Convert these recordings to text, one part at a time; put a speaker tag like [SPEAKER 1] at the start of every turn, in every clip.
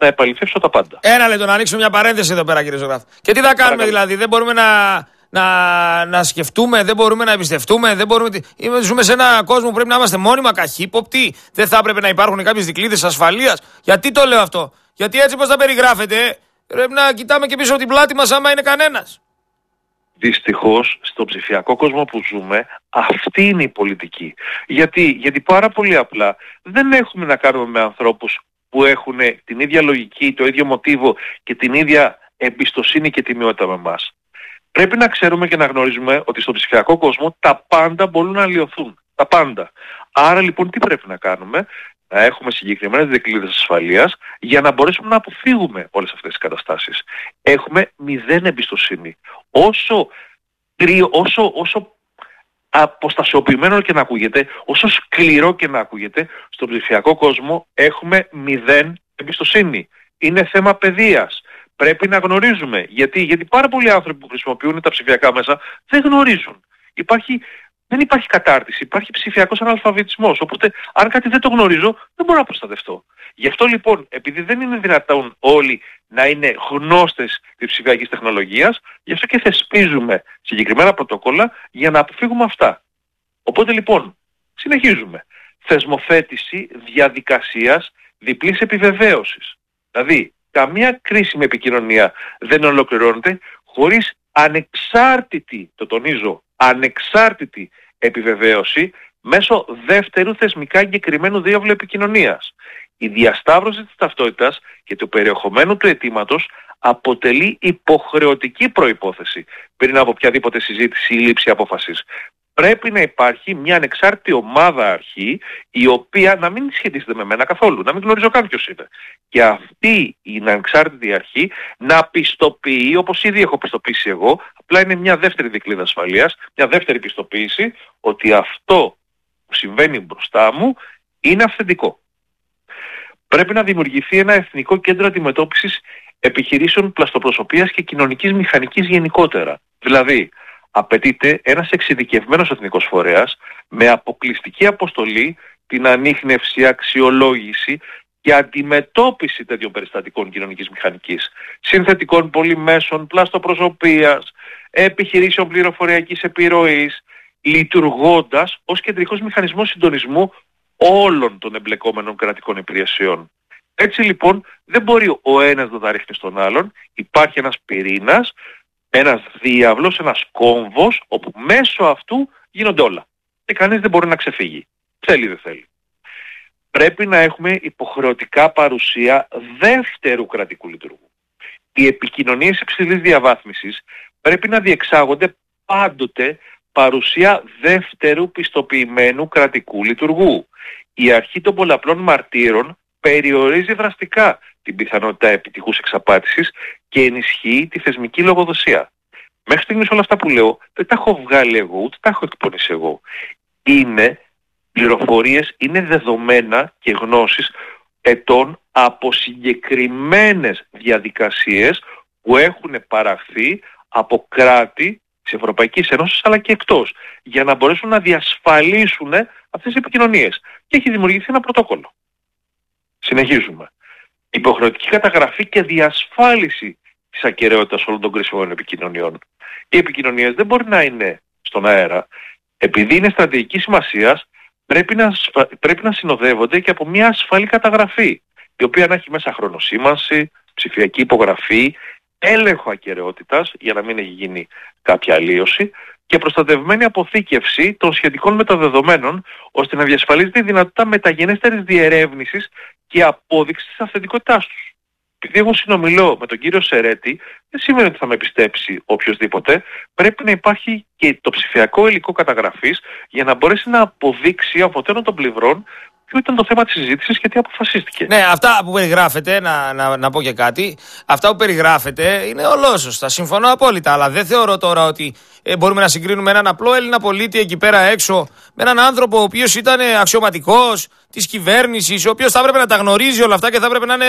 [SPEAKER 1] να επαληθεύσω τα πάντα.
[SPEAKER 2] Ένα λεπτό, να ανοίξω μια παρένθεση εδώ πέρα, κύριε Ζωγράφη. Και τι θα κάνουμε δηλαδή, δεν μπορούμε να σκεφτούμε, δεν μπορούμε να εμπιστευτούμε, δεν μπορούμε. Ζούμε σε ένα κόσμο που πρέπει να είμαστε μόνιμα καχύποπτοι. Δεν θα έπρεπε να υπάρχουν κάποιες δικλείδες ασφαλείας. Γιατί το λέω αυτό? Γιατί έτσι όπως τα περιγράφετε, πρέπει να κοιτάμε και πίσω από την πλάτη μας άμα είναι κανένας.
[SPEAKER 1] Δυστυχώς, στον ψηφιακό κόσμο που ζούμε, αυτή είναι η πολιτική. Γιατί πάρα πολύ απλά δεν έχουμε να κάνουμε με ανθρώπους που έχουν την ίδια λογική, το ίδιο μοτίβο και την ίδια εμπιστοσύνη και τιμιότητα με εμάς. Πρέπει να ξέρουμε και να γνωρίζουμε ότι στον ψηφιακό κόσμο τα πάντα μπορούν να αλλοιωθούν. Τα πάντα. Άρα λοιπόν τι πρέπει να κάνουμε? Να έχουμε συγκεκριμένες δικλείδες ασφαλείας για να μπορέσουμε να αποφύγουμε όλες αυτές τις καταστάσεις. Έχουμε 0 εμπιστοσύνη. Όσο αποστασιοποιημένο και να ακούγεται, όσο σκληρό και να ακούγεται, στον ψηφιακό κόσμο έχουμε 0 εμπιστοσύνη. Είναι θέμα παιδείας. Πρέπει να γνωρίζουμε. Γιατί πάρα πολλοί άνθρωποι που χρησιμοποιούν τα ψηφιακά μέσα δεν γνωρίζουν. Δεν υπάρχει κατάρτιση, υπάρχει ψηφιακός αναλφαβητισμός. Οπότε, αν κάτι δεν το γνωρίζω, δεν μπορώ να προστατευτώ. Γι' αυτό λοιπόν, επειδή δεν είναι δυνατόν όλοι να είναι γνώστες της ψηφιακής τεχνολογίας, γι' αυτό και θεσπίζουμε συγκεκριμένα πρωτόκολλα για να αποφύγουμε αυτά. Οπότε λοιπόν, συνεχίζουμε. Θεσμοθέτηση διαδικασίας διπλής επιβεβαίωσης. Δηλαδή, καμία κρίσιμη επικοινωνία δεν ολοκληρώνεται χωρίς ανεξάρτητη, το τονίζω, ανεξάρτητη επιβεβαίωση μέσω δεύτερου θεσμικά εγκεκριμένου διάβλου επικοινωνίας. Η διασταύρωση της ταυτότητας και του περιεχομένου του αιτήματος αποτελεί υποχρεωτική προϋπόθεση πριν από οποιαδήποτε συζήτηση ή λήψη απόφασης. Πρέπει να υπάρχει μια ανεξάρτητη ομάδα αρχή η οποία να μην σχετίζεται με μένα καθόλου, να μην γνωρίζω καν ποιος είναι. Και αυτή η ανεξάρτητη αρχή να πιστοποιεί, όπως ήδη έχω πιστοποιήσει εγώ, απλά είναι μια δεύτερη δικλείδα ασφαλείας, μια δεύτερη πιστοποίηση ότι αυτό που συμβαίνει μπροστά μου είναι αυθεντικό. Πρέπει να δημιουργηθεί ένα εθνικό κέντρο αντιμετώπισης επιχειρήσεων πλαστοπροσωπείας και κοινωνικής μηχανικής γενικότερα. Δηλαδή, απαιτείται ένας εξειδικευμένος εθνικός φορέας με αποκλειστική αποστολή την ανίχνευση, αξιολόγηση και αντιμετώπιση τέτοιων περιστατικών κοινωνικής μηχανικής, συνθετικών πολυμέσων, πλαστοπροσωπείας, επιχειρήσεων πληροφοριακής επιρροής, λειτουργώντας ως κεντρικός μηχανισμός συντονισμού όλων των εμπλεκόμενων κρατικών υπηρεσιών. Έτσι λοιπόν δεν μπορεί ο ένας να τα ρίχνει στον άλλον, υπάρχει ένας πυρήνας, ένας διάβλος, ένας κόμβος, όπου μέσω αυτού γίνονται όλα. Και κανείς δεν μπορεί να ξεφύγει. Θέλει δεν θέλει. Πρέπει να έχουμε υποχρεωτικά παρουσία δεύτερου κρατικού λειτουργού. Οι επικοινωνίες υψηλής διαβάθμισης πρέπει να διεξάγονται πάντοτε παρουσία δεύτερου πιστοποιημένου κρατικού λειτουργού. Η αρχή των πολλαπλών μαρτύρων περιορίζει δραστικά την πιθανότητα επιτυχούς εξαπάτησης και ενισχύει τη θεσμική λογοδοσία. Μέχρι στιγμής όλα αυτά που λέω δεν τα έχω βγάλει εγώ, ούτε τα έχω εκπονήσει εγώ. Είναι πληροφορίες, είναι δεδομένα και γνώσεις ετών από συγκεκριμένες διαδικασίες που έχουν παραχθεί από κράτη της Ευρωπαϊκής Ένωσης αλλά και εκτός, για να μπορέσουν να διασφαλίσουν αυτές τις επικοινωνίες. Και έχει δημιουργηθεί ένα πρωτόκολλο. Συνεχίζουμε. Υποχρεωτική καταγραφή και διασφάλιση της ακεραιότητας όλων των κρίσιμων επικοινωνιών. Οι επικοινωνίες δεν μπορεί να είναι στον αέρα. Επειδή είναι στρατηγικής σημασίας, πρέπει να συνοδεύονται και από μια ασφαλή καταγραφή, η οποία να έχει μέσα χρονοσήμανση, ψηφιακή υπογραφή, έλεγχο ακεραιότητας, για να μην έχει γίνει κάποια αλλίωση, και προστατευμένη αποθήκευση των σχετικών μεταδεδομένων, ώστε να διασφαλίζεται η δυνατότητα μεταγενέστερης διερεύνησης και απόδειξης της αυθεντικότητάς τους. Επειδή εγώ συνομιλώ με τον κύριο Σερέτη, δεν σημαίνει ότι θα με πιστέψει οποιοσδήποτε. Πρέπει να υπάρχει και το ψηφιακό υλικό καταγραφής για να μπορέσει να αποδείξει αφωτέρων των πλευρών ποιο ήταν το θέμα της συζήτησης και τι αποφασίστηκε.
[SPEAKER 2] Ναι, αυτά που περιγράφετε, να πω και κάτι, αυτά που περιγράφετε είναι ολόσωστα. Συμφωνώ απόλυτα, αλλά δεν θεωρώ τώρα ότι μπορούμε να συγκρίνουμε έναν απλό Έλληνα πολίτη εκεί πέρα έξω με έναν άνθρωπο ο οποίος ήταν αξιωματικός της κυβέρνησης, ο οποίος θα έπρεπε να τα γνωρίζει όλα αυτά και θα έπρεπε να είναι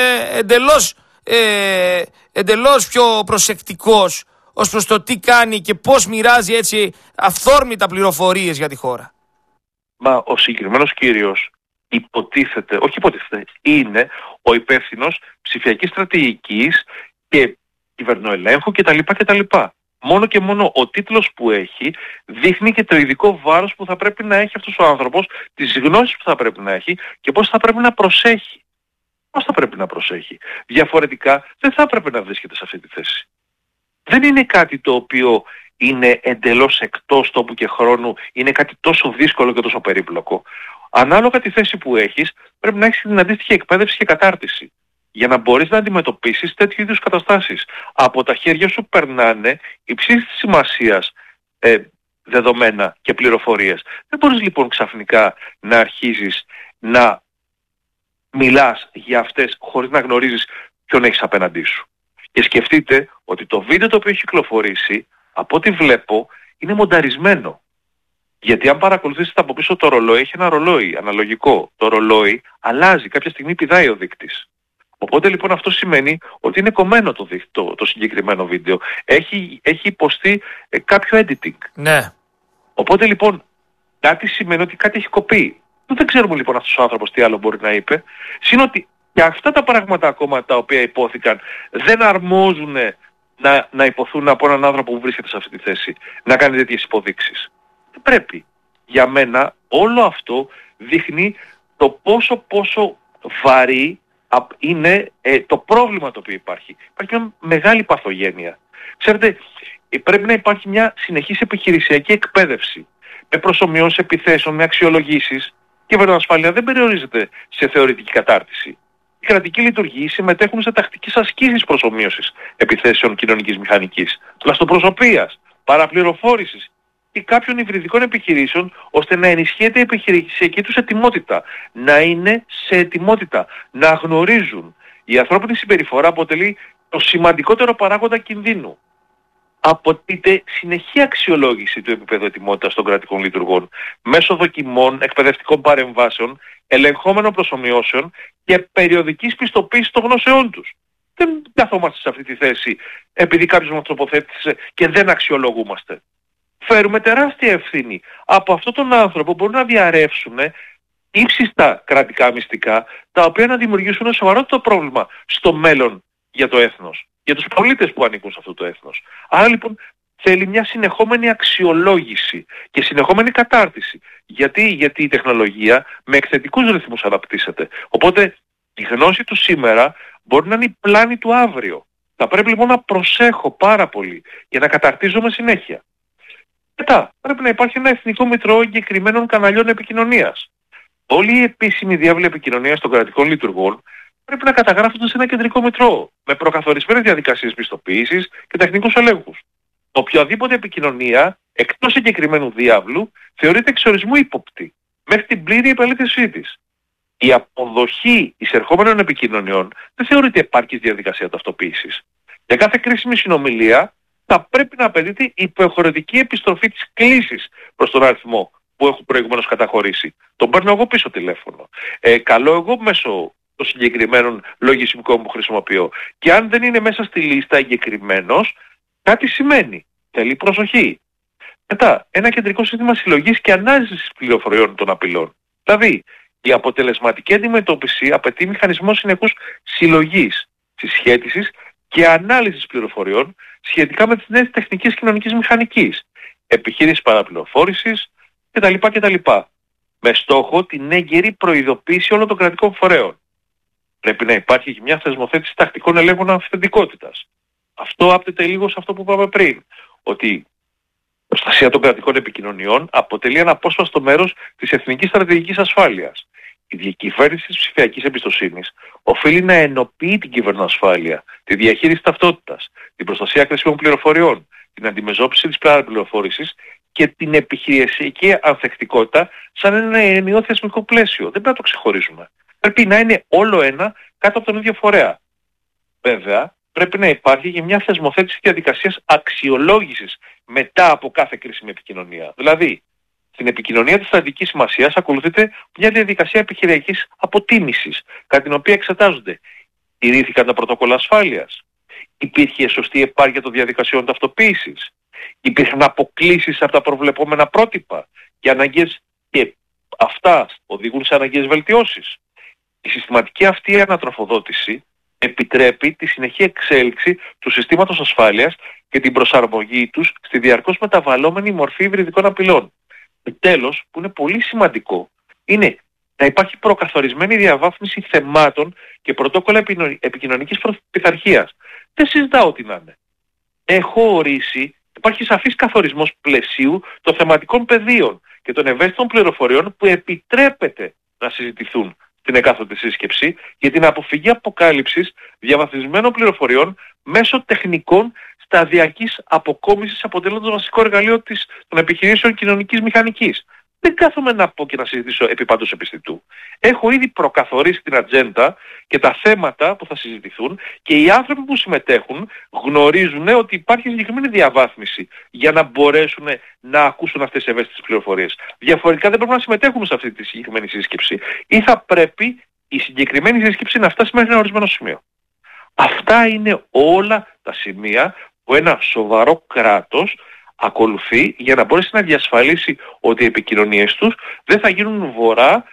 [SPEAKER 2] εντελώς πιο προσεκτικός ως προς το τι κάνει και πώς μοιράζει έτσι αυθόρμητα πληροφορίες για τη χώρα.
[SPEAKER 1] Μα ο συγκεκριμένος κύριος είναι ο υπεύθυνος ψηφιακής στρατηγικής και κυβερνοελέγχου κτλ. Μόνο και μόνο ο τίτλος που έχει δείχνει και το ειδικό βάρος που θα πρέπει να έχει αυτός ο άνθρωπος, τις γνώσεις που θα πρέπει να έχει και πώς θα πρέπει να προσέχει. Πώς θα πρέπει να προσέχει. Διαφορετικά δεν θα έπρεπε να βρίσκεται σε αυτή τη θέση. Δεν είναι κάτι το οποίο είναι εντελώς εκτός τόπου και χρόνου, είναι κάτι τόσο δύσκολο και τόσο περίπλοκο. Ανάλογα τη θέση που έχεις, πρέπει να έχεις την αντίστοιχη εκπαίδευση και κατάρτιση για να μπορείς να αντιμετωπίσεις τέτοιου είδους καταστάσεις. Από τα χέρια σου περνάνε υψίστης σημασίας δεδομένα και πληροφορίες. Δεν μπορείς λοιπόν ξαφνικά να αρχίζεις να μιλάς για αυτές χωρίς να γνωρίζεις ποιον έχεις απέναντί σου. Και σκεφτείτε ότι το βίντεο το οποίο έχει κυκλοφορήσει, από ό,τι βλέπω, είναι μονταρισμένο. Γιατί αν παρακολουθήσετε από πίσω το ρολόι, έχει ένα ρολόι αναλογικό. Το ρολόι αλλάζει, κάποια στιγμή πηδάει ο δείκτης. Οπότε λοιπόν αυτό σημαίνει ότι είναι κομμένο το συγκεκριμένο βίντεο. Έχει υποστεί κάποιο editing.
[SPEAKER 2] Ναι.
[SPEAKER 1] Οπότε λοιπόν κάτι σημαίνει ότι κάτι έχει κοπεί. Δεν ξέρουμε λοιπόν αυτός ο άνθρωπος τι άλλο μπορεί να είπε. Συν ότι και αυτά τα πράγματα ακόμα τα οποία υπόθηκαν δεν αρμόζουν να υποθούν από έναν άνθρωπο που βρίσκεται σε αυτή τη θέση. Να κάνει τέτοιες υποδείξεις. Δεν πρέπει. Για μένα όλο αυτό δείχνει το πόσο βαρύ είναι το πρόβλημα το οποίο υπάρχει. Υπάρχει μια μεγάλη παθογένεια. Ξέρετε, πρέπει να υπάρχει μια συνεχής επιχειρησιακή εκπαίδευση με προσομοιώσεις επιθέσεων, με αξιολογήσεις. Η κυβερνοασφάλεια δεν περιορίζεται σε θεωρητική κατάρτιση. Οι κρατικοί λειτουργοί συμμετέχουν σε τακτικές ασκήσεις προσομοίωσης επιθέσεων κοινωνικής μηχανικής, πλαστοπροσωπείας, παραπληροφόρησης και κάποιων υβριδικών επιχειρήσεων, ώστε να ενισχύεται η επιχειρησιακή τους ετοιμότητα, να είναι σε ετοιμότητα, να γνωρίζουν. Η ανθρώπινη συμπεριφορά αποτελεί το σημαντικότερο παράγοντα κινδύνου. Απαιτείται συνεχή αξιολόγηση του επίπεδου ετοιμότητας των κρατικών λειτουργών μέσω δοκιμών, εκπαιδευτικών παρεμβάσεων, ελεγχόμενων προσομοιώσεων και περιοδικής πιστοποίησης των γνώσεών τους. Δεν καθόμαστε σε αυτή τη θέση επειδή κάποιος μας τοποθέτησε και δεν αξιολογούμαστε. Φέρουμε τεράστια ευθύνη. Από αυτόν τον άνθρωπο μπορούν να διαρρεύσουν ύψιστα κρατικά μυστικά, τα οποία να δημιουργήσουν σοβαρότερο πρόβλημα στο μέλλον για το έθνος, για τους πολίτες που ανήκουν σε αυτό το έθνος. Άρα λοιπόν θέλει μια συνεχόμενη αξιολόγηση και συνεχόμενη κατάρτιση. Γιατί η τεχνολογία με εκθετικούς ρυθμούς αναπτύσσεται. Οπότε η γνώση του σήμερα μπορεί να είναι η πλάνη του αύριο. Θα πρέπει λοιπόν να προσέχω πάρα πολύ για να καταρτίζομαι συνέχεια. Μετά πρέπει να υπάρχει ένα εθνικό μητρό εγκεκριμένων καναλιών επικοινωνίας. Όλοι οι επίσημοι διάβλοι επικοινωνίας των κρατικών λειτουργών πρέπει να καταγράφονται σε ένα κεντρικό μητρό με προκαθορισμένες διαδικασίες πιστοποίησης και τεχνικούς ελέγχους. Οποιαδήποτε επικοινωνία εκτός συγκεκριμένου διάβλου θεωρείται εξορισμού ύποπτη μέχρι την πλήρη επαλήθευσή της. Η αποδοχή εισερχόμενων επικοινωνιών δεν θεωρείται επάρκης διαδικασία ταυτοποίησης. Για κάθε κρίσιμη συνομιλία θα πρέπει να απαιτείται υποχρεωτική επιστροφή της κλήσης προς τον αριθμό που έχω προηγουμένως καταχωρήσει. Τον παίρνω εγώ πίσω τηλέφωνο. Καλώ εγώ μέσω των συγκεκριμένων λογισμικών που χρησιμοποιώ. Και αν δεν είναι μέσα στη λίστα εγκεκριμένος, κάτι σημαίνει. Θέλει προσοχή. Μετά, ένα κεντρικό σύστημα συλλογής και ανάλυσης πληροφοριών των απειλών. Δηλαδή, η αποτελεσματική αντιμετώπιση απαιτεί μηχανισμό συνεχούς συλλογής, συσχέτισης και ανάλυσης πληροφοριών σχετικά με τις νέες τεχνικές κοινωνικής μηχανικής, επιχείρηση παραπληροφόρησης κτλ. Με στόχο την έγκαιρη προειδοποίηση όλων των κρατικών φορέων. Πρέπει να υπάρχει και μια θεσμοθέτηση τακτικών ελέγχων αυθεντικότητας. Αυτό άπτεται λίγο σε αυτό που είπαμε πριν, ότι η προστασία των κρατικών επικοινωνιών αποτελεί ένα απόσπαστο μέρος της εθνικής στρατηγικής ασφάλειας. Η διακυβέρνηση της ψηφιακής εμπιστοσύνης οφείλει να ενοποιεί την κυβερνοασφάλεια, τη διαχείριση ταυτότητας, την προστασία κρίσιμων πληροφοριών, την αντιμετώπιση της παραπληροφόρησης και την επιχειρησιακή ανθεκτικότητα σαν ένα ενιαίο θεσμικό πλαίσιο. Δεν πρέπει να το ξεχωρίζουμε. Πρέπει να είναι όλο ένα κάτω από τον ίδιο φορέα. Βέβαια, πρέπει να υπάρχει και μια θεσμοθέτηση διαδικασίας αξιολόγησης μετά από κάθε κρίσιμη επικοινωνία. Δηλαδή, στην επικοινωνία της στρατηγικής σημασίας ακολουθείται μια διαδικασία επιχειρησιακής αποτίμησης, κατά την οποία εξετάζονται. Τηρήθηκαν τα πρωτόκολλα ασφάλειας. Υπήρχε σωστή επάρκεια των διαδικασιών ταυτοποίησης. Υπήρχαν αποκλίσεις από τα προβλεπόμενα πρότυπα και αναγκαίες, και αυτά οδηγούν σε αναγκαίες βελτιώσεις. Η συστηματική αυτή ανατροφοδότηση επιτρέπει τη συνεχή εξέλιξη του συστήματος ασφάλειας και την προσαρμογή τους στη διαρκώς μεταβαλλόμενη μορφή υβριδικών απειλών. Τέλος, που είναι πολύ σημαντικό, είναι να υπάρχει προκαθορισμένη διαβάθμιση θεμάτων και πρωτόκολλα επικοινωνικής πειθαρχίας. Δεν συζητάω τι να είναι. Έχω ορίσει, υπάρχει σαφής καθορισμός πλαισίου των θεματικών πεδίων και των ευαίσθητων πληροφοριών που επιτρέπεται να συζητηθούν στην εκάστοτε σύσκεψη για την αποφυγή αποκάλυψης διαβαθμισμένων πληροφοριών μέσω τεχνικών σταδιακής αποκόμισης αποτελώντας βασικό εργαλείο των επιχειρήσεων κοινωνικής μηχανικής. Δεν κάθομαι να πω και να συζητήσω επί πάντως επιστητού. Έχω ήδη προκαθορίσει την ατζέντα και τα θέματα που θα συζητηθούν και οι άνθρωποι που συμμετέχουν γνωρίζουν ότι υπάρχει συγκεκριμένη διαβάθμιση για να μπορέσουν να ακούσουν αυτές τις ευαίσθητες πληροφορίες. Διαφορετικά δεν πρέπει να συμμετέχουν σε αυτή τη συγκεκριμένη σύσκεψη ή θα πρέπει η συγκεκριμένη σύσκεψη να φτάσει μέχρι ένα ορισμένο σημείο. Αυτά είναι όλα τα σημεία που ένα σοβαρό κράτος ακολουθεί για να μπορέσει να διασφαλίσει ότι οι επικοινωνίες τους δεν θα γίνουν βορρά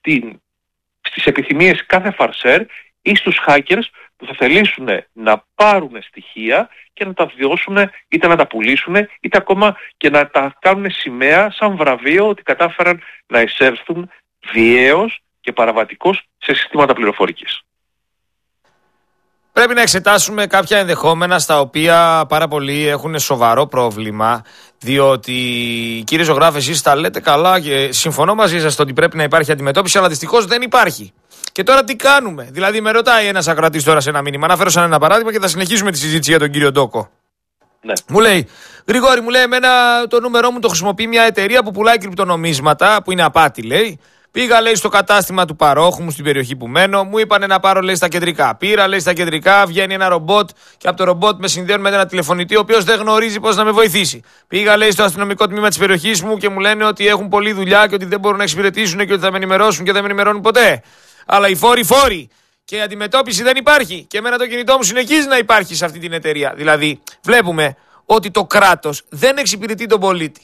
[SPEAKER 1] στις επιθυμίες κάθε φαρσέρ ή στους hackers που θα θελήσουν να πάρουν στοιχεία και να τα δώσουν είτε να τα πουλήσουν είτε ακόμα και να τα κάνουν σημαία σαν βραβείο ότι κατάφεραν να εισέλθουν βιαίως και παραβατικώς σε συστήματα πληροφορικής.
[SPEAKER 2] Πρέπει να εξετάσουμε κάποια ενδεχόμενα στα οποία πάρα πολλοί έχουν σοβαρό πρόβλημα, διότι κύριε ζωγράφε, εσείς τα λέτε καλά και συμφωνώ μαζί σας ότι πρέπει να υπάρχει αντιμετώπιση, αλλά δυστυχώς δεν υπάρχει. Και τώρα τι κάνουμε? Δηλαδή, με ρωτάει ένας ακροατής τώρα σε ένα μήνυμα, να φέρω σαν ένα παράδειγμα και θα συνεχίσουμε τη συζήτηση για τον κύριο Ντόκο.
[SPEAKER 1] Ναι.
[SPEAKER 2] Μου λέει, Γρηγόρη, μου λέει, εμένα το νούμερό μου το χρησιμοποιεί μια εταιρεία που πουλάει κρυπτονομίσματα, που είναι απάτη, λέει. Πήγα, λέει, στο κατάστημα του παρόχου μου στην περιοχή που μένω. Μου είπανε να πάρω, λέει, στα κεντρικά. Πήρα, λέει, στα κεντρικά. Βγαίνει ένα ρομπότ και από το ρομπότ με συνδέουν με ένα τηλεφωνητή, ο οποίος δεν γνωρίζει πώς να με βοηθήσει. Πήγα, λέει, στο αστυνομικό τμήμα της περιοχής μου και μου λένε ότι έχουν πολλή δουλειά και ότι δεν μπορούν να εξυπηρετήσουν και ότι θα με ενημερώσουν και δεν με ενημερώνουν ποτέ. Αλλά οι φόροι. Και η αντιμετώπιση δεν υπάρχει. Και εμένα το κινητό μου συνεχίζει να υπάρχει σε αυτή την εταιρεία. Δηλαδή, βλέπουμε ότι το κράτος δεν εξυπηρετεί τον πολίτη.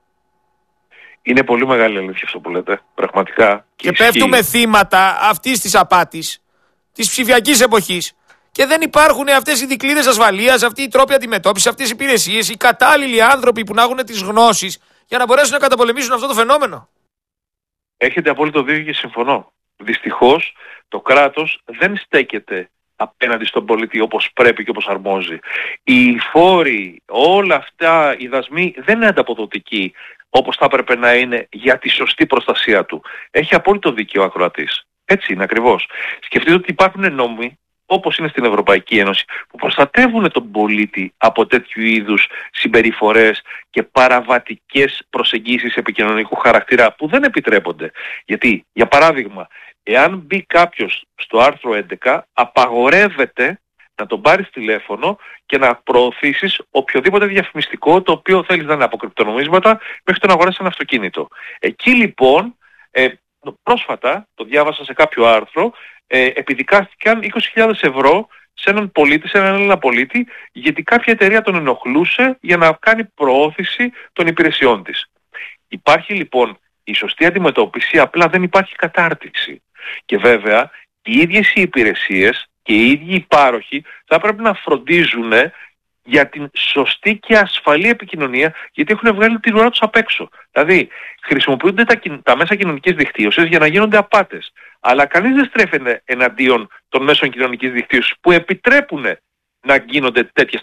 [SPEAKER 1] Είναι πολύ μεγάλη αλήθεια αυτό που λέτε, πραγματικά.
[SPEAKER 2] Και πέφτουμε θύματα αυτής της απάτης, της ψηφιακής εποχής. Και δεν υπάρχουν αυτές οι δικλείδες ασφαλείας, αυτοί οι τρόποι αντιμετώπισης, αυτές οι υπηρεσίες, οι κατάλληλοι άνθρωποι που να έχουν τις γνώσεις για να μπορέσουν να καταπολεμήσουν αυτό το φαινόμενο.
[SPEAKER 1] Έχετε απόλυτο δίκιο και συμφωνώ. Δυστυχώς το κράτος δεν στέκεται απέναντι στον πολίτη όπως πρέπει και όπως αρμόζει. Οι φόροι, όλα αυτά, οι δασμοί δεν είναι ανταποδοτικοί όπως θα έπρεπε να είναι για τη σωστή προστασία του. Έχει απόλυτο δίκιο ο ακροατής. Έτσι είναι ακριβώς. Σκεφτείτε ότι υπάρχουν νόμοι, όπως είναι στην Ευρωπαϊκή Ένωση, που προστατεύουν τον πολίτη από τέτοιου είδους συμπεριφορές και παραβατικές προσεγγίσεις επικοινωνικού χαρακτήρα που δεν επιτρέπονται. Γιατί, για παράδειγμα, εάν μπει κάποιος στο άρθρο 11, απαγορεύεται να τον πάρεις τηλέφωνο και να προωθήσεις οποιοδήποτε διαφημιστικό το οποίο θέλεις να είναι από κρυπτονομίσματα μέχρι το να αγοράσεις ένα αυτοκίνητο. Εκεί λοιπόν, πρόσφατα, το διάβασα σε κάποιο άρθρο, επιδικάστηκαν 20.000 ευρώ σε έναν πολίτη, σε έναν Έλληνα πολίτη, γιατί κάποια εταιρεία τον ενοχλούσε για να κάνει προώθηση των υπηρεσιών της. Υπάρχει λοιπόν η σωστή αντιμετώπιση, απλά δεν υπάρχει κατάρτιση. Και βέβαια, οι ίδιες οι υπηρεσίες και οι ίδιοι οι πάροχοι θα πρέπει να φροντίζουν για την σωστή και ασφαλή επικοινωνία, γιατί έχουν βγάλει την ουρά τους απ' έξω. Δηλαδή, χρησιμοποιούνται τα μέσα κοινωνικής δικτύωσης για να γίνονται απάτες. Αλλά κανείς δεν στρέφεται εναντίον των μέσων κοινωνικής δικτύωσης που επιτρέπουν να γίνονται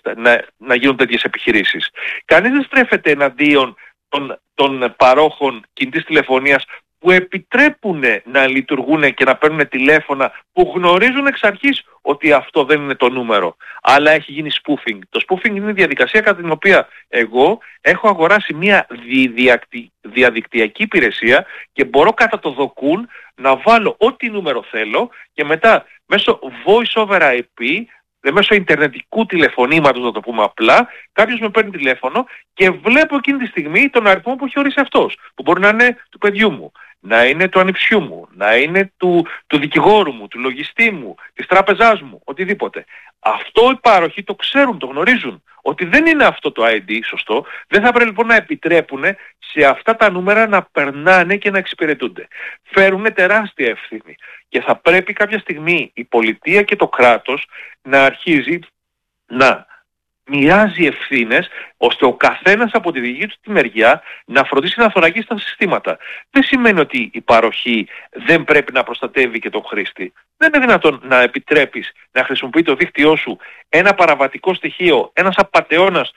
[SPEAKER 1] τέτοιες επιχειρήσεις. Κανείς δεν στρέφεται εναντίον των παρόχων κινητής τηλεφωνίας που επιτρέπουν να λειτουργούν και να παίρνουν τηλέφωνα που γνωρίζουν εξ αρχής ότι αυτό δεν είναι το νούμερο, αλλά έχει γίνει spoofing. Το spoofing είναι η διαδικασία κατά την οποία εγώ έχω αγοράσει μια διαδικτυακή υπηρεσία και μπορώ κατά το δοκούν να βάλω ό,τι νούμερο θέλω και μετά μέσω voice over IP, μέσω ιντερνετικού τηλεφωνήματος, να το πούμε απλά, κάποιος με παίρνει τηλέφωνο και βλέπω εκείνη τη στιγμή τον αριθμό που έχει ορίσει αυτός, που μπορεί να είναι του παιδιού μου. να είναι του ανιψιού μου, να είναι του δικηγόρου μου, του λογιστή μου, της τράπεζάς μου, οτιδήποτε. Αυτό οι πάροχοι το ξέρουν, το γνωρίζουν, ότι δεν είναι αυτό το ID σωστό, δεν θα πρέπει λοιπόν να επιτρέπουν σε αυτά τα νούμερα να περνάνε και να εξυπηρετούνται. Φέρουν τεράστια ευθύνη και θα πρέπει κάποια στιγμή η πολιτεία και το κράτος να αρχίζει να μοιράζει ευθύνες ώστε ο καθένας από τη δική του τη μεριά να φροντίσει να θωρακίσει τα συστήματα. Δεν σημαίνει ότι η παροχή δεν πρέπει να προστατεύει και τον χρήστη. Δεν είναι δυνατόν να επιτρέπεις να χρησιμοποιεί το δίκτυό σου ένα παραβατικό στοιχείο, ένας απατεώνας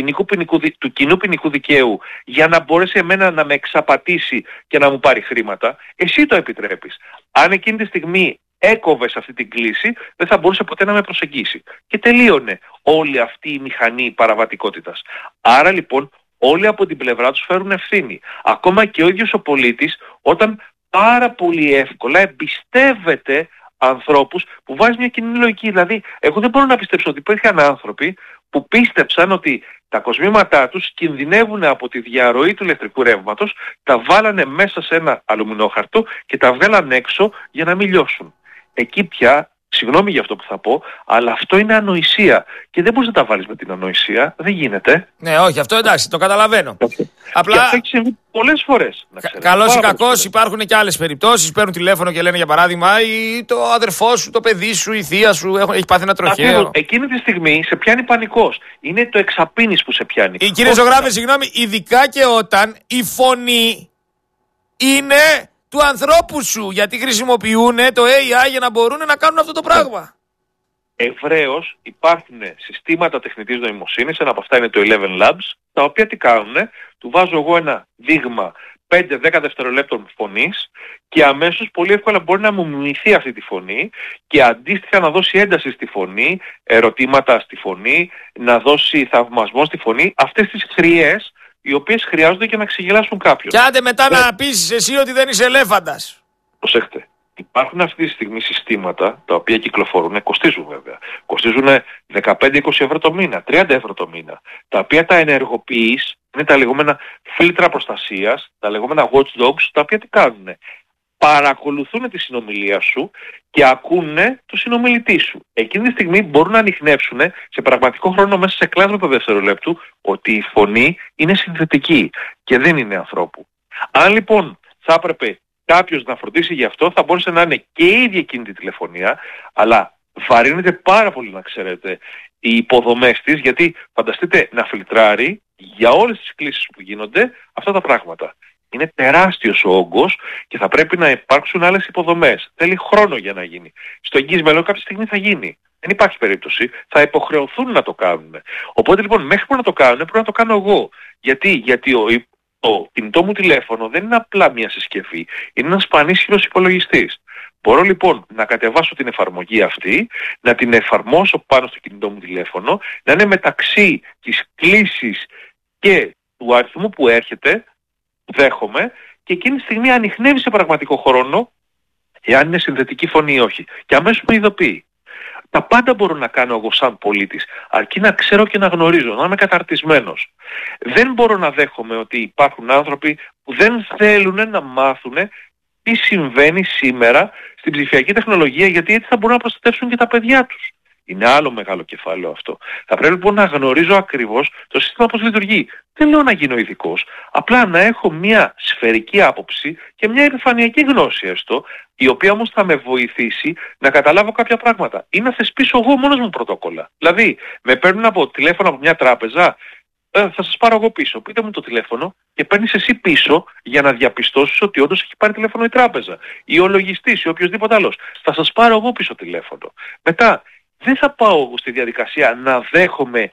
[SPEAKER 1] του κοινού ποινικού δικαίου για να μπορέσει εμένα να με εξαπατήσει και να μου πάρει χρήματα. Εσύ το επιτρέπεις. Αν εκείνη τη στιγμή έκοβες αυτή την κλίση, δεν θα μπορούσε ποτέ να με προσεγγίσει. Και τελείωνε όλη αυτή η μηχανή παραβατικότητας. Άρα λοιπόν όλοι από την πλευρά τους φέρουν ευθύνη. Ακόμα και ο ίδιος ο πολίτης, όταν πάρα πολύ εύκολα εμπιστεύεται ανθρώπους που βάζει μια κοινή λογική. Δηλαδή, εγώ δεν μπορώ να πιστέψω ότι υπήρχαν άνθρωποι που πίστεψαν ότι τα κοσμήματά τους κινδυνεύουν από τη διαρροή του ηλεκτρικού ρεύματος, τα βάλανε μέσα σε ένα αλουμινόχαρτο και τα βγάλαν έξω για να μην λιώσουν. Εκεί πια, συγγνώμη για αυτό που θα πω, αλλά αυτό είναι ανοησία. Και δεν μπορείς να τα βάλεις με την ανοησία. Δεν γίνεται.
[SPEAKER 2] Ναι, όχι, αυτό εντάξει, το καταλαβαίνω.
[SPEAKER 1] Απλά... Και αυτό έχει συμβεί πολλές φορές.
[SPEAKER 2] Καλός ή κακός, υπάρχουν και άλλες περιπτώσεις. Παίρνουν τηλέφωνο και λένε για παράδειγμα το αδερφό σου, το παιδί σου, η θεία σου έχει πάθει ένα τροχαίο.
[SPEAKER 1] Εκείνη τη στιγμή σε πιάνει πανικός. Είναι το εξαπίνης που σε πιάνει.
[SPEAKER 2] Κύριε Ζωγράφε, συγγνώμη, ειδικά και όταν η φωνή είναι του ανθρώπου σου, γιατί χρησιμοποιούν το AI για να μπορούν να κάνουν αυτό το πράγμα.
[SPEAKER 1] Ευρέως υπάρχουν συστήματα τεχνητής νοημοσύνης, ένα από αυτά είναι το 11 Labs, τα οποία τι κάνουνε, του βάζω εγώ ένα δείγμα 5-10 δευτερολέπτων φωνής και αμέσως πολύ εύκολα μπορεί να μου μιμηθεί αυτή τη φωνή και αντίστοιχα να δώσει ένταση στη φωνή, ερωτήματα στη φωνή, να δώσει θαυμασμό στη φωνή, αυτές τις χρειές οι οποίες χρειάζονται και να ξεγελάσουν κάποιον.
[SPEAKER 2] Και άντε μετά να πείσεις εσύ ότι δεν είσαι ελέφαντας.
[SPEAKER 1] Προσέχτε. Υπάρχουν αυτή τη στιγμή συστήματα τα οποία κυκλοφορούν, κοστίζουν βέβαια. Κοστίζουν 15-20 ευρώ το μήνα, 30 ευρώ το μήνα. Τα οποία τα ενεργοποιείς, είναι τα λεγόμενα φίλτρα προστασίας, τα λεγόμενα watchdogs, τα οποία τι κάνουνε. Παρακολουθούν τη συνομιλία σου και ακούνε το συνομιλητή σου. Εκείνη τη στιγμή μπορούν να ανιχνεύσουν σε πραγματικό χρόνο μέσα σε κλάσματα δευτερολέπτου ότι η φωνή είναι συνθετική και δεν είναι ανθρώπου. Αν λοιπόν θα έπρεπε κάποιος να φροντίσει γι' αυτό, θα μπορούσε να είναι και η ίδια εκείνη τη τηλεφωνία, αλλά βαρύνεται πάρα πολύ να ξέρετε οι υποδομές της, γιατί φανταστείτε να φιλτράρει για όλες τις κλήσεις που γίνονται αυτά τα πράγματα. Είναι τεράστιος ο όγκος και θα πρέπει να υπάρξουν άλλες υποδομές. Θέλει χρόνο για να γίνει. Στο εγγύς μέλλον κάποια στιγμή θα γίνει. Δεν υπάρχει περίπτωση. Θα υποχρεωθούν να το κάνουν. Οπότε λοιπόν μέχρι που να το κάνουν πρέπει να το κάνω εγώ. Γιατί το κινητό μου τηλέφωνο δεν είναι απλά μια συσκευή. Είναι ένας πανίσχυρος υπολογιστής. Μπορώ λοιπόν να κατεβάσω την εφαρμογή αυτή, να την εφαρμόσω πάνω στο κινητό μου τηλέφωνο, να είναι μεταξύ της κλήσης και του αριθμού που έρχεται, δέχομαι, και εκείνη τη στιγμή ανιχνεύει σε πραγματικό χρόνο εάν είναι συνδετική φωνή ή όχι. Και αμέσως με ειδοποιεί. Τα πάντα μπορώ να κάνω εγώ σαν πολίτης, αρκεί να ξέρω και να γνωρίζω, να είμαι καταρτισμένος. Δεν μπορώ να δέχομαι ότι υπάρχουν άνθρωποι που δεν θέλουν να μάθουν τι συμβαίνει σήμερα στην ψηφιακή τεχνολογία, γιατί έτσι θα μπορούν να προστατεύσουν και τα παιδιά τους. Είναι άλλο μεγάλο κεφάλαιο αυτό. Θα πρέπει λοιπόν να γνωρίζω ακριβώς το σύστημα πώς λειτουργεί. Δεν λέω να γίνω ειδικός. Απλά να έχω μια σφαιρική άποψη και μια επιφανειακή γνώση έστω, η οποία όμως θα με βοηθήσει να καταλάβω κάποια πράγματα. Ή να θεσπίσω εγώ μόνος μου πρωτόκολλα. Δηλαδή, με παίρνουν από τηλέφωνο από μια τράπεζα, θα σας πάρω εγώ πίσω. Πείτε μου το τηλέφωνο και παίρνεις εσύ πίσω για να διαπιστώσεις ότι όντως έχει πάρει τηλέφωνο η τράπεζα. Ή ο λογιστής ή οποιοδήποτε άλλος. Θα σας πάρω εγώ πίσω τηλέφωνο. Μετά, δεν θα πάω στη διαδικασία να δέχομαι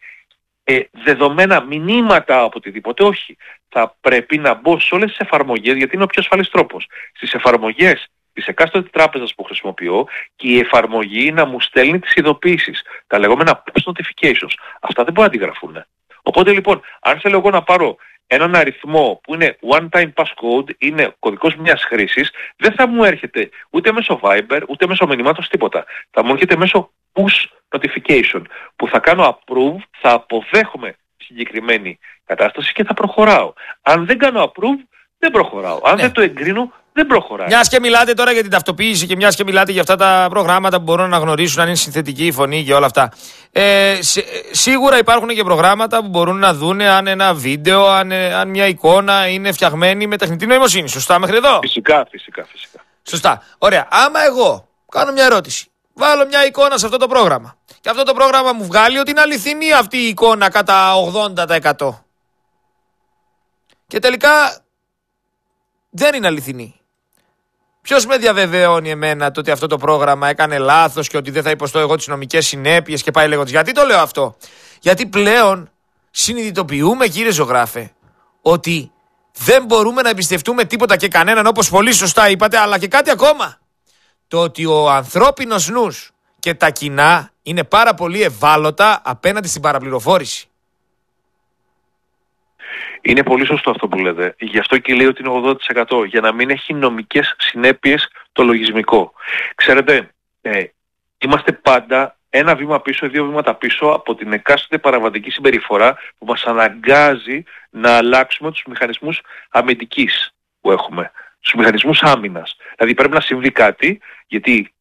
[SPEAKER 1] δεδομένα μηνύματα από οτιδήποτε. Όχι. Θα πρέπει να μπω σε όλες τις εφαρμογές, γιατί είναι ο πιο ασφαλής τρόπος. Στις εφαρμογές της εκάστοτε τράπεζας που χρησιμοποιώ και η εφαρμογή να μου στέλνει τις ειδοποίησεις. Τα λεγόμενα push notifications. Αυτά δεν μπορούν να αντιγραφούν. Οπότε λοιπόν, αν θέλω εγώ να πάρω έναν αριθμό που είναι one-time passcode, είναι κωδικός μιας χρήσης, δεν θα μου έρχεται ούτε μέσω Viber, ούτε μέσω μηνυμάτων, τίποτα. Θα μου έρχεται μέσω push notification, που θα κάνω approve, θα αποδέχομαι συγκεκριμένη κατάσταση και θα προχωράω. Αν δεν κάνω approve, δεν προχωράω. Αν δεν το εγκρίνω, δεν προχωράει.
[SPEAKER 2] Μιας και μιλάτε τώρα για την ταυτοποίηση και μιας και μιλάτε για αυτά τα προγράμματα που μπορούν να αναγνωρίσουν αν είναι συνθετική η φωνή και όλα αυτά. Σίγουρα υπάρχουν και προγράμματα που μπορούν να δουν αν ένα βίντεο, αν μια εικόνα είναι φτιαγμένη με τεχνητή νοημοσύνη. Σωστά μέχρι εδώ?
[SPEAKER 1] Φυσικά.
[SPEAKER 2] Σωστά. Ωραία. Άμα εγώ κάνω μια ερώτηση, βάλω μια εικόνα σε αυτό το πρόγραμμα και αυτό το πρόγραμμα μου βγάλει ότι είναι αληθινή αυτή η εικόνα κατά 80%. Και τελικά δεν είναι αληθινή. Ποιος με διαβεβαιώνει εμένα το ότι αυτό το πρόγραμμα έκανε λάθος και ότι δεν θα υποστώ εγώ τις νομικές συνέπειες και πάει λέγοντας? Γιατί το λέω αυτό? Γιατί πλέον συνειδητοποιούμε, κύριε ζωγράφε, ότι δεν μπορούμε να εμπιστευτούμε τίποτα και κανέναν, όπως πολύ σωστά είπατε, αλλά και κάτι ακόμα. Το ότι ο ανθρώπινος νους και τα κοινά είναι πάρα πολύ ευάλωτα απέναντι στην παραπληροφόρηση.
[SPEAKER 1] Είναι πολύ σωστό αυτό που λέτε. Γι' αυτό και λέει ότι είναι 80%. Για να μην έχει νομικές συνέπειες το λογισμικό. Ξέρετε, είμαστε πάντα ένα βήμα πίσω, 2 βήματα πίσω από την εκάστοτε παραβατική συμπεριφορά που μας αναγκάζει να αλλάξουμε τους μηχανισμούς αμυντικής που έχουμε. Τους μηχανισμούς άμυνας. Δηλαδή πρέπει να συμβεί κάτι, γιατί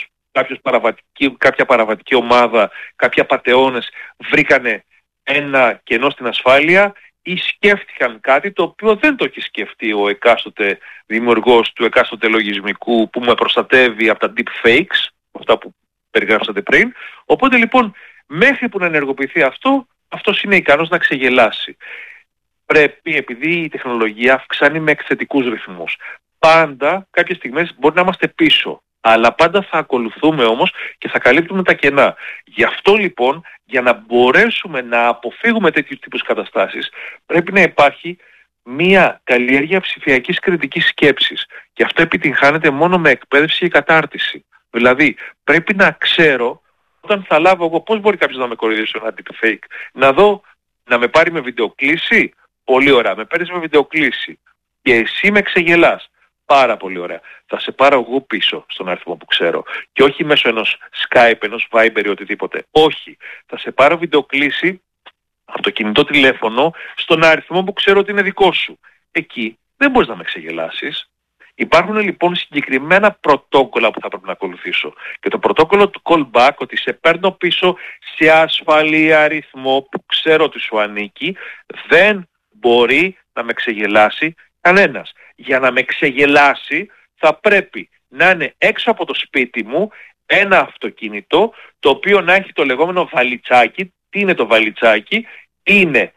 [SPEAKER 1] κάποια παραβατική ομάδα, κάποια πατεώνες βρήκανε ένα κενό στην ασφάλεια ή σκέφτηκαν κάτι το οποίο δεν το έχει σκεφτεί ο εκάστοτε δημιουργός του εκάστοτε λογισμικού που με προστατεύει από τα deep fakes, αυτά που περιγράψατε πριν. Οπότε λοιπόν μέχρι που να ενεργοποιηθεί αυτός είναι ικανός να ξεγελάσει. Πρέπει, επειδή η τεχνολογία αυξάνει με εκθετικούς ρυθμούς, πάντα κάποιες στιγμές μπορεί να είμαστε πίσω, αλλά πάντα θα ακολουθούμε όμως και θα καλύπτουμε τα κενά. Γι' αυτό λοιπόν, για να μπορέσουμε να αποφύγουμε τέτοιου τύπους καταστάσεις, πρέπει να υπάρχει μία καλλιέργεια ψηφιακής κριτικής σκέψης. Και αυτό επιτυγχάνεται μόνο με εκπαίδευση και κατάρτιση. Δηλαδή, πρέπει να ξέρω, όταν θα λάβω εγώ, πώς μπορεί κάποιος να με κοροϊδεύσει ένα deepfake, να δω, να με πάρει με βιντεοκλήση, πολύ ωραία, με παίρνεις με βιντεοκλήση και εσύ με ξεγελάς. Πάρα πολύ ωραία. Θα σε πάρω εγώ πίσω στον αριθμό που ξέρω. Και όχι μέσω ενός Skype, ενός Viber ή οτιδήποτε. Όχι. Θα σε πάρω βιντεοκλήση από το κινητό τηλέφωνο στον αριθμό που ξέρω ότι είναι δικό σου. Εκεί δεν μπορείς να με ξεγελάσεις. Υπάρχουν λοιπόν συγκεκριμένα πρωτόκολλα που θα πρέπει να ακολουθήσω. Και το πρωτόκολλο του callback, ότι σε παίρνω πίσω σε ασφαλή αριθμό που ξέρω ότι σου ανήκει, δεν μπορεί να με ξεγελάσει κανένας. Για να με ξεγελάσει θα πρέπει να είναι έξω από το σπίτι μου ένα αυτοκίνητο το οποίο να έχει το λεγόμενο βαλιτσάκι. Τι είναι το βαλιτσάκι? Είναι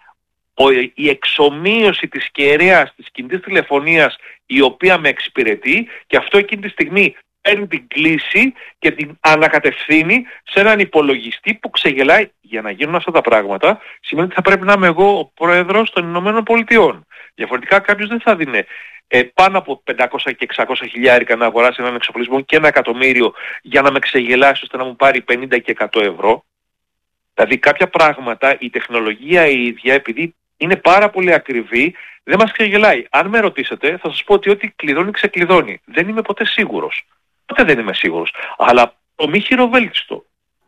[SPEAKER 1] η εξομοίωση της κεραίας της κινητής τηλεφωνίας η οποία με εξυπηρετεί και αυτό εκείνη τη στιγμή παίρνει την κλίση και την ανακατευθύνει σε έναν υπολογιστή που ξεγελάει. Για να γίνουν αυτά τα πράγματα σημαίνει ότι θα πρέπει να είμαι εγώ ο πρόεδρος των Ηνωμένων Πολιτειών. Διαφορετικά κάποιος δεν θα δίνει πάνω από 500 και 600 χιλιάρικα να αγοράσει έναν εξοπλισμό και 1 εκατομμύριο για να με ξεγελάσει ώστε να μου πάρει 50 και 100 ευρώ. Δηλαδή κάποια πράγματα η τεχνολογία η ίδια, επειδή είναι πάρα πολύ ακριβή, δεν μας ξεγελάει. Αν με ρωτήσετε θα σας πω ότι ό,τι κλειδώνει ξεκλειδώνει. Δεν είμαι ποτέ σίγουρος. Ποτέ δεν είμαι σίγουρος. Αλλά το μη χειροβέλτιστο.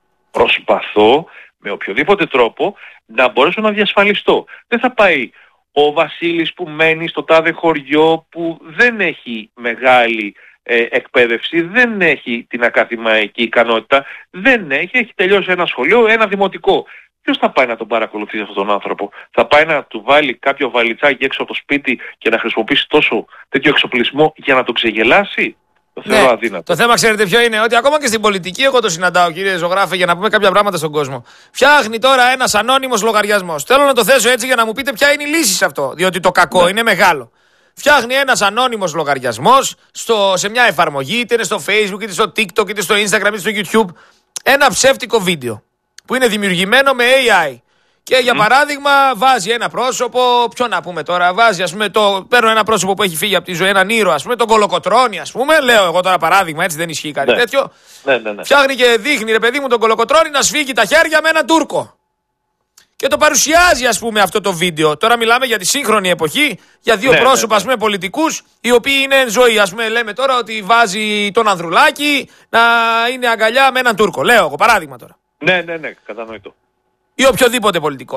[SPEAKER 1] Προσπαθώ με οποιοδήποτε τρόπο να μπορέσω να διασφαλιστώ. Δεν θα πάει ο Βασίλης που μένει στο τάδε χωριό που δεν έχει μεγάλη εκπαίδευση, δεν έχει την ακαδημαϊκή ικανότητα, δεν έχει τελειώσει ένα σχολείο, ένα δημοτικό. Ποιος θα πάει να τον παρακολουθήσει αυτόν τον άνθρωπο? Θα πάει να του βάλει κάποιο βαλιτσάκι έξω από το σπίτι και να χρησιμοποιήσει τέτοιο εξοπλισμό για να τον ξεγελάσει? Το θεωρώ αδύνατο.
[SPEAKER 2] Το θέμα ξέρετε ποιο είναι? Ότι ακόμα και στην πολιτική εγώ το συναντάω, κύριε ζωγράφε, για να πούμε κάποια πράγματα στον κόσμο. Φτιάχνει τώρα ένας ανώνυμος λογαριασμός. Θέλω να το θέσω έτσι για να μου πείτε ποια είναι η λύση σε αυτό. Διότι το κακό είναι μεγάλο. Φτιάχνει ένας ανώνυμος λογαριασμός σε μια εφαρμογή, είτε είναι στο Facebook, είτε στο TikTok, είτε στο Instagram, είτε στο YouTube, ένα ψεύτικο βίντεο που είναι δημιουργημένο με AI. Και για παράδειγμα βάζει ένα πρόσωπο, ποιο να πούμε τώρα, βάζει ας πούμε παίρνω ένα πρόσωπο που έχει φύγει από τη ζωή, έναν ήρωα, ας πούμε, τον Κολοκοτρώνη, ας πούμε, λέω εγώ τώρα παράδειγμα, έτσι δεν ισχύει κάτι τέτοιο.
[SPEAKER 1] Ναι.
[SPEAKER 2] Φτιάχνει και δείχνει, ρε παιδί μου, τον Κολοκοτρώνη να σφίγγει τα χέρια με έναν Τούρκο. Και το παρουσιάζει, ας πούμε, αυτό το βίντεο. Τώρα μιλάμε για τη σύγχρονη εποχή, για δύο πρόσωπα, ας πούμε, πολιτικούς, οι οποίοι είναι εν ζωή. Ας πούμε, λέμε τώρα ότι βάζει τον Ανδρουλάκη να είναι αγκαλιά με έναν Τούρκο. Λέω εγώ παράδειγμα τώρα.
[SPEAKER 1] Ναι, κατανοητό.
[SPEAKER 2] Ή οποιοδήποτε πολιτικό.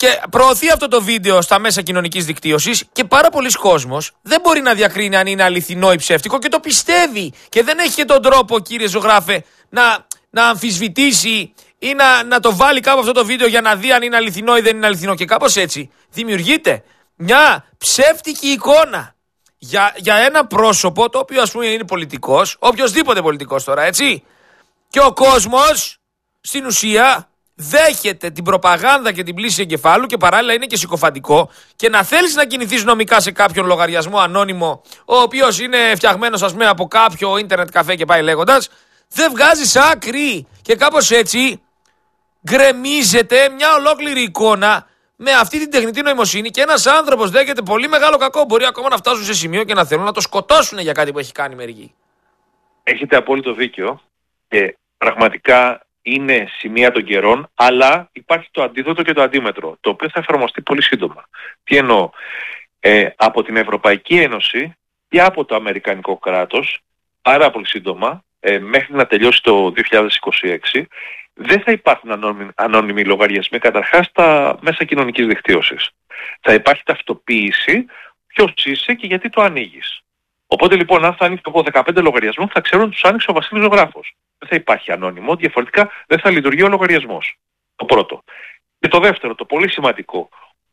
[SPEAKER 2] Και προωθεί αυτό το βίντεο στα μέσα κοινωνικής δικτύωσης και πάρα πολλοί κόσμος δεν μπορεί να διακρίνει αν είναι αληθινό ή ψεύτικο και το πιστεύει. Και δεν έχει και τον τρόπο, κύριε ζωγράφε, να αμφισβητήσει ή να το βάλει κάπου αυτό το βίντεο για να δει αν είναι αληθινό ή δεν είναι αληθινό. Και κάπως έτσι δημιουργείται μια ψεύτικη εικόνα για ένα πρόσωπο το οποίο ας πούμε είναι πολιτικός, οποιοσδήποτε πολιτικός τώρα, έτσι. Και ο κόσμος στην ουσία δέχεται την προπαγάνδα και την πλήση εγκεφάλου και παράλληλα είναι και συκοφαντικό και να θέλεις να κινηθείς νομικά σε κάποιον λογαριασμό ανώνυμο ο οποίος είναι φτιαγμένος ας πούμε από κάποιο ίντερνετ καφέ και πάει λέγοντας, δεν βγάζεις άκρη και κάπως έτσι γκρεμίζεται μια ολόκληρη εικόνα με αυτή την τεχνητή νοημοσύνη και ένας άνθρωπος δέχεται πολύ μεγάλο κακό. Μπορεί ακόμα να φτάσουν σε σημείο και να θέλουν να το σκοτώσουν για κάτι που έχει κάνει μερικοί.
[SPEAKER 1] Έχετε απόλυτο δίκιο και πραγματικά είναι σημεία των καιρών, αλλά υπάρχει το αντίδοτο και το αντίμετρο, το οποίο θα εφαρμοστεί πολύ σύντομα. Τι εννοώ? Από την Ευρωπαϊκή Ένωση και από το Αμερικανικό κράτος, πάρα πολύ σύντομα, μέχρι να τελειώσει το 2026, δεν θα υπάρχουν ανώνυμοι λογαριασμοί καταρχάς στα μέσα κοινωνικής δικτύωσης. Θα υπάρχει ταυτοποίηση ποιος είσαι και γιατί το ανοίγεις. Οπότε λοιπόν, αν θα ανοίξω εγώ 15 λογαριασμούς, θα ξέρω ότι τους άνοιξε ο Βασίλης Ζωγράφος. Δεν θα υπάρχει ανώνυμο, διαφορετικά δεν θα λειτουργεί ο λογαριασμός. Το πρώτο. Και το δεύτερο, το πολύ σημαντικό,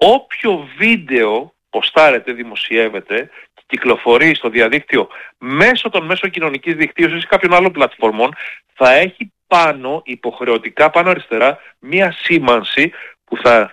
[SPEAKER 1] όποιο βίντεο ποστάρεται, δημοσιεύεται και κυκλοφορεί στο διαδίκτυο μέσω των μέσων κοινωνικής δικτύωσης ή κάποιων άλλων πλατφορμών, θα έχει πάνω, υποχρεωτικά πάνω αριστερά, μία σήμανση που θα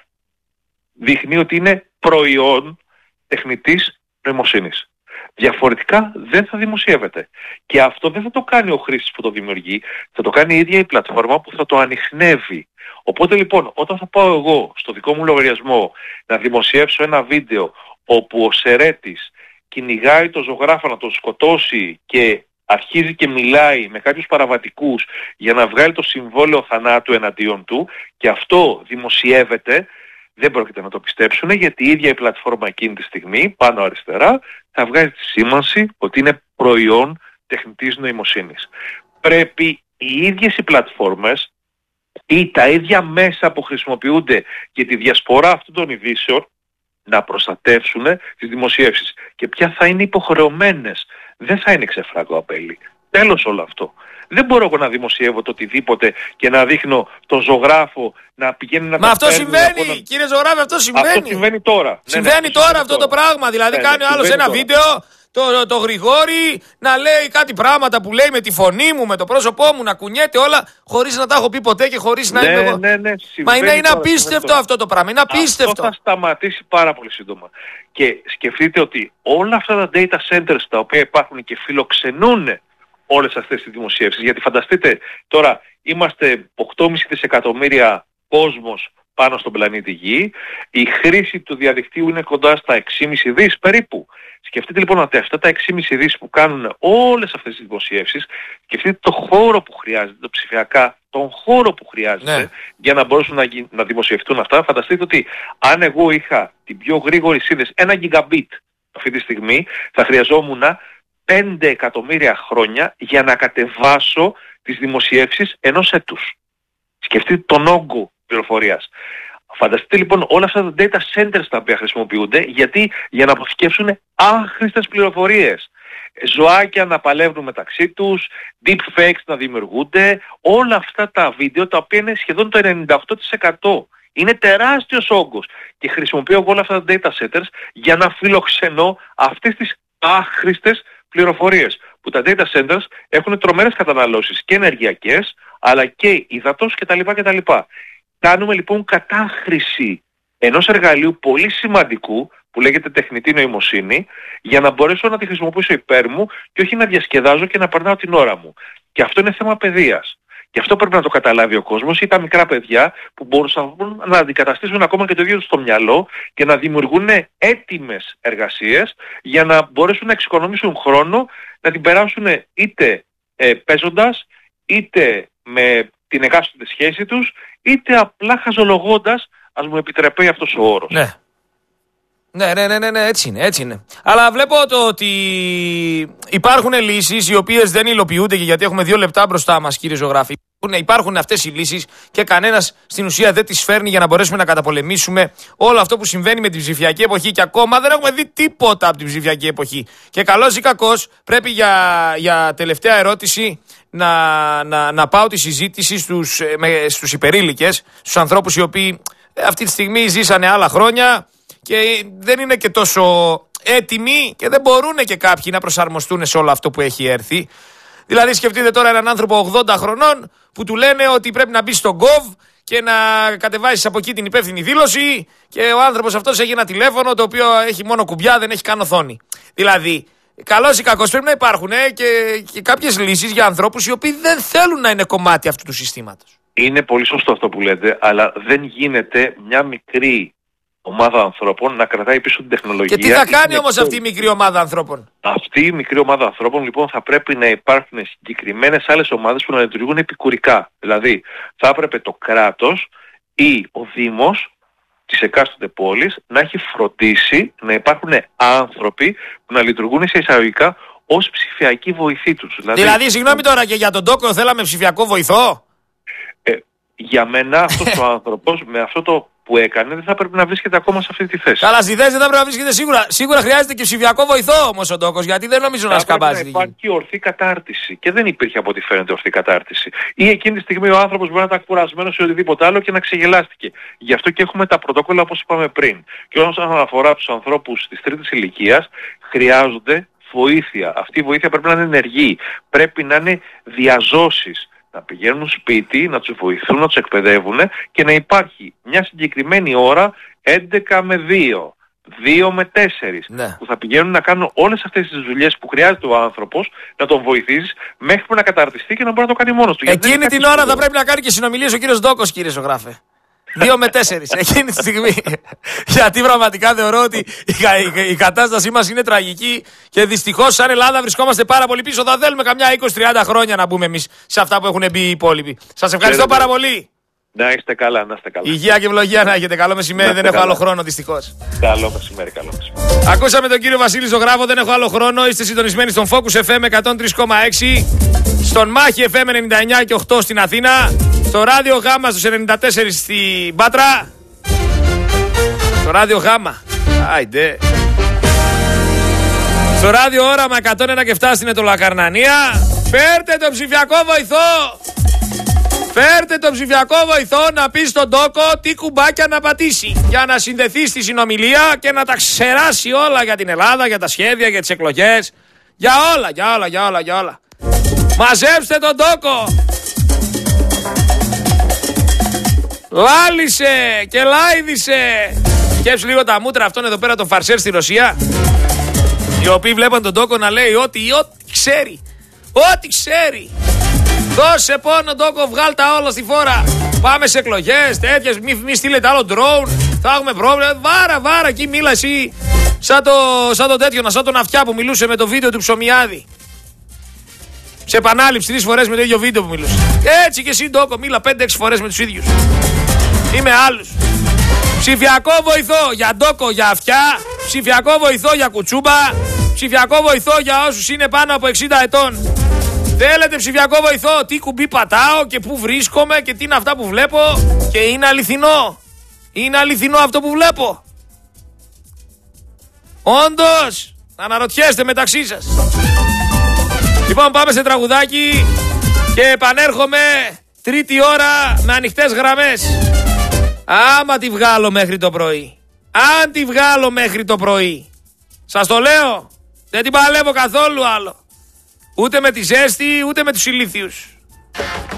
[SPEAKER 1] δείχνει ότι είναι προϊόν τεχνητής νοημοσύνης. Διαφορετικά δεν θα δημοσιεύεται. Και αυτό δεν θα το κάνει ο χρήστης που το δημιουργεί, θα το κάνει η ίδια η πλατφόρμα που θα το ανιχνεύει. Οπότε λοιπόν, όταν θα πάω εγώ στο δικό μου λογαριασμό να δημοσιεύσω ένα βίντεο όπου ο Σερέτης κυνηγάει τον ζωγράφο να τον σκοτώσει και αρχίζει και μιλάει με κάποιους παραβατικούς για να βγάλει το συμβόλαιο θανάτου εναντίον του και αυτό δημοσιεύεται, δεν πρόκειται να το πιστέψουν, γιατί η ίδια η πλατφόρμα εκείνη τη στιγμή, πάνω αριστερά, θα βγάζει τη σήμανση ότι είναι προϊόν τεχνητής νοημοσύνης. Πρέπει οι ίδιες οι πλατφόρμες ή τα ίδια μέσα που χρησιμοποιούνται για τη διασπορά αυτών των ειδήσεων να προστατεύσουν τις δημοσίευσεις. Και πια θα είναι υποχρεωμένες. Δεν θα είναι ξεφράγκο απέλη. Τέλος όλο αυτό. Δεν μπορώ εγώ να δημοσιεύω το οτιδήποτε και να δείχνω τον ζωγράφο να πηγαίνει να...
[SPEAKER 2] Μα αυτό συμβαίνει, κύριε ζωγράφε, αυτό συμβαίνει.
[SPEAKER 1] Αυτό συμβαίνει τώρα.
[SPEAKER 2] Συμβαίνει τώρα αυτό το πράγμα. Δηλαδή κάνει ο άλλος ένα βίντεο, το Γρηγόρη, να λέει κάτι πράγματα που λέει με τη φωνή μου, με το πρόσωπό μου, να κουνιέται όλα, χωρίς να τα έχω πει ποτέ και χωρίς να είμαι εγώ. Μα είναι απίστευτο αυτό το πράγμα. Είναι απίστευτο.
[SPEAKER 1] Αυτό θα σταματήσει πάρα πολύ σύντομα. Και σκεφτείτε ότι όλα αυτά τα data centers τα οποία υπάρχουν και φιλοξενούν όλες αυτές τις δημοσίευσεις, γιατί φανταστείτε τώρα είμαστε 8,5 δισεκατομμύρια κόσμος πάνω στον πλανήτη Γη, η χρήση του διαδικτύου είναι κοντά στα 6,5 δις περίπου. Σκεφτείτε λοιπόν ότι αυτά τα 6,5 δις που κάνουν όλες αυτές τις δημοσιεύσεις, σκεφτείτε το χώρο που χρειάζεται, το ψηφιακά, τον χώρο που χρειάζεται για να μπορέσουν να δημοσιευτούν αυτά. Φανταστείτε ότι αν εγώ είχα την πιο γρήγορη σύνδεση, 1 gigabit αυτή τη στιγμή, θα χρειαζόμουν 5 εκατομμύρια χρόνια για να κατεβάσω τις δημοσιεύσεις ενός έτους. Σκεφτείτε τον όγκο πληροφορίας. Φανταστείτε λοιπόν όλα αυτά τα data centers τα οποία χρησιμοποιούνται, γιατί για να αποθηκεύσουν άχρηστες πληροφορίες. Ζωάκια να παλεύουν μεταξύ τους, deepfakes να δημιουργούνται, όλα αυτά τα βίντεο τα οποία είναι σχεδόν το 98%. Είναι τεράστιος όγκος και χρησιμοποιώ όλα αυτά τα data centers για να φιλοξενώ αυτές τις άχρηστες πληροφορίες. Που τα data centers έχουν τρομερές καταναλώσεις και ενεργειακές, αλλά και υδατός κτλ. Κάνουμε λοιπόν κατάχρηση ενός εργαλείου πολύ σημαντικού που λέγεται τεχνητή νοημοσύνη για να μπορέσω να τη χρησιμοποιήσω υπέρ μου και όχι να διασκεδάζω και να περνάω την ώρα μου. Και αυτό είναι θέμα παιδείας. Και αυτό πρέπει να το καταλάβει ο κόσμος ή τα μικρά παιδιά που μπορούν να αντικαταστήσουν ακόμα και το ίδιο τους στο μυαλό και να δημιουργούν έτοιμες εργασίες για να μπορέσουν να εξοικονομήσουν χρόνο, να την περάσουν είτε παίζοντας, είτε με την εκάστοτε σχέση τους, είτε απλά χαζολογώντας, ας μου επιτραπεί αυτός ο όρος.
[SPEAKER 2] Ναι. Ναι, έτσι είναι. Αλλά βλέπω ότι υπάρχουν λύσεις οι οποίες δεν υλοποιούνται, και γιατί έχουμε 2 λεπτά μπροστά μας, κύριε ζωγράφη. Υπάρχουν αυτές οι λύσεις και κανένας στην ουσία δεν τις φέρνει για να μπορέσουμε να καταπολεμήσουμε όλο αυτό που συμβαίνει με την ψηφιακή εποχή, και ακόμα δεν έχουμε δει τίποτα από την ψηφιακή εποχή. Και καλώς ή κακώς πρέπει για τελευταία ερώτηση να πάω τη συζήτηση στους υπερήλικες, στους ανθρώπους οι οποίοι αυτή τη στιγμή ζήσανε άλλα χρόνια και δεν είναι και τόσο έτοιμοι και δεν μπορούν και κάποιοι να προσαρμοστούν σε όλο αυτό που έχει έρθει. Δηλαδή σκεφτείτε τώρα έναν άνθρωπο 80 χρονών που του λένε ότι πρέπει να μπει στο Gov και να κατεβάσεις από εκεί την υπεύθυνη δήλωση, και ο άνθρωπος αυτός έχει ένα τηλέφωνο το οποίο έχει μόνο κουμπιά, δεν έχει καν οθόνη. Δηλαδή, καλώς ή κακώς πρέπει να υπάρχουν και κάποιες λύσεις για ανθρώπους οι οποίοι δεν θέλουν να είναι κομμάτι αυτού του συστήματος.
[SPEAKER 1] Είναι πολύ σωστό αυτό που λέτε, αλλά δεν γίνεται μια μικρή ομάδα ανθρώπων να κρατάει πίσω την τεχνολογία.
[SPEAKER 2] Και τι θα κάνει όμως αυτή η μικρή ομάδα ανθρώπων?
[SPEAKER 1] Αυτή η μικρή ομάδα ανθρώπων λοιπόν θα πρέπει να υπάρχουν συγκεκριμένες άλλες ομάδες που να λειτουργούν επικουρικά. Δηλαδή θα έπρεπε το κράτος ή ο Δήμος της εκάστοτε πόλης να έχει φροντίσει να υπάρχουν άνθρωποι που να λειτουργούν σε εισαγωγικά ως ψηφιακή βοηθή τους.
[SPEAKER 2] Δηλαδή συγγνώμη τώρα, και για τον Τόκο θέλαμε ψηφιακό βοηθό?
[SPEAKER 1] Για μένα αυτός ο άνθρωπος με αυτό το που έκανε δεν θα πρέπει να βρίσκεται ακόμα σε αυτή τη θέση.
[SPEAKER 2] Καλά, στη θέση δεν θα πρέπει να βρίσκεται σίγουρα. Σίγουρα χρειάζεται και ψηφιακό βοηθό όμως ο Τόκος, γιατί δεν νομίζω να σκαμπάζει.
[SPEAKER 1] Θα υπάρχει ορθή κατάρτιση και δεν υπήρχε από ό,τι φαίνεται ορθή κατάρτιση. Ή εκείνη τη στιγμή ο άνθρωπος μπορεί να ήταν κουρασμένος ή οτιδήποτε άλλο και να ξεγελάστηκε. Γι' αυτό και έχουμε τα πρωτόκολλα όπως είπαμε πριν. Και όσον αφορά τους ανθρώπους της τρίτης ηλικίας, χρειάζονται βοήθεια. Αυτή η βοήθεια πρέπει να είναι ενεργή. Πρέπει να είναι διαζώσεις. Να πηγαίνουν σπίτι, να τους βοηθούν, να τους εκπαιδεύουν και να υπάρχει μια συγκεκριμένη ώρα 11 με 2, 2 με 4 που θα πηγαίνουν να κάνουν όλες αυτές τις δουλειές που χρειάζεται ο άνθρωπος, να τον βοηθήσεις μέχρι που να καταρτιστεί και να μπορεί να το κάνει μόνος του.
[SPEAKER 2] Εκείνη την ώρα θα πρέπει να κάνει και συνομιλίες ο κύριος Ντόκος, κύριε ζωγράφε. 2 με 4 εκείνη τη στιγμή. Γιατί πραγματικά θεωρώ ότι η κατάστασή μας είναι τραγική και δυστυχώς σαν Ελλάδα βρισκόμαστε πάρα πολύ πίσω. Θα θέλουμε καμιά 20-30 χρόνια να μπούμε εμείς σε αυτά που έχουν μπει οι υπόλοιποι. Σας ευχαριστώ πάρα πολύ.
[SPEAKER 1] Να είστε καλά, να είστε καλά.
[SPEAKER 2] Υγεία και ευλογία να έχετε. Καλό μεσημέρι, δεν έχω άλλο χρόνο δυστυχώς.
[SPEAKER 1] Καλό μεσημέρι, καλό μεσημέρι.
[SPEAKER 2] Ακούσαμε τον κύριο Βασίλη Ζωγράφο, δεν έχω άλλο χρόνο. Είστε συντονισμένοι στον Focus FM 103,6, στον Μάχη FM 99 και 8 στην Αθήνα, στο Ράδιο Γάμα στους 94 στην Πάτρα. Στο Ράδιο Γάμα. Άιντε. Στο Ράδιο Όραμα 101 και 7 στην Ετωλακαρνανία. Φέρτε τον ψηφιακό βοηθό. Φέρτε τον ψηφιακό βοηθό να πει στον Τόκο τι κουμπάκια να πατήσει για να συνδεθεί στη συνομιλία και να τα ξεράσει όλα για την Ελλάδα, για τα σχέδια, για τις εκλογές. Για όλα. Μαζέψτε τον Τόκο. Λάλησε και λάιδισε. Σκέψου λίγο τα μούτρα αυτών εδώ πέρα των φαρσέρ στη Ρωσία, οι οποίοι βλέπαν τον Τόκο να λέει ό,τι ξέρει. Ό,τι ξέρει. Δώσε πόνο Τόκο, βγάλ τα όλα στη φόρα. Πάμε σε εκλογές, τέτοιες, μη στείλετε άλλο drone. Θα έχουμε πρόβλημα. Βάρα, εκεί μίλα εσύ. Σαν το τέτοιο, σαν τον αυτιά που μιλούσε με το βίντεο του Ψωμιάδη. Σε επανάληψη 3 φορές με το ίδιο βίντεο που μιλούσε. Έτσι και εσύ Τόκο, μίλα 5-6 φορές με τους ίδιους. Είμαι άλλους. Ψηφιακό βοηθό για Τόκο, για αυτιά. Ψηφιακό βοηθό για κουτσούμπα. Ψηφιακό βοηθό για όσους είναι πάνω από 60 ετών. Θέλετε ψηφιακό βοηθό? Τι κουμπί πατάω και πού βρίσκομαι και τι είναι αυτά που βλέπω? Και είναι αληθινό. Είναι αληθινό αυτό που βλέπω. Όντως, θα αναρωτιέστε μεταξύ σας. Λοιπόν, πάμε σε τραγουδάκι και επανέρχομαι τρίτη ώρα με ανοιχτές γραμμές. Άμα τη βγάλω μέχρι το πρωί. Αν τη βγάλω μέχρι το πρωί. Σας το λέω. Δεν την παλεύω καθόλου άλλο. Ούτε με τη ζέστη, ούτε με τους ηλίθιους.